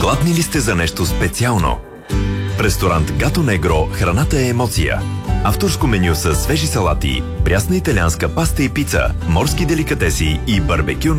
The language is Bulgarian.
Гладни ли сте за нещо специално? В ресторант Гато Негро храната е емоция. Авторско меню с свежи салати, прясна италианска паста и пица, морски деликатеси и барбекю